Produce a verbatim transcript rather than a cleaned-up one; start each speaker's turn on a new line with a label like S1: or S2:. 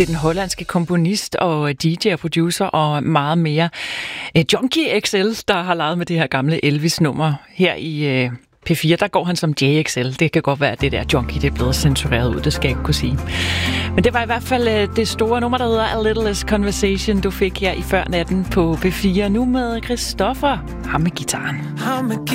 S1: Det er den hollandske komponist og D J og producer og meget mere. Junkie X L, der har leget med det her gamle Elvis-nummer. Her i P fire, der går han som J X L. Det kan godt være, at det der Junkie, det er blevet censureret ud. Det skal jeg ikke kunne sige. Men det var i hvert fald det store nummer, der hedder A Little Less Conversation, du fik her i før natten på P fire. Nu med Christoffer. Ham med gitaren.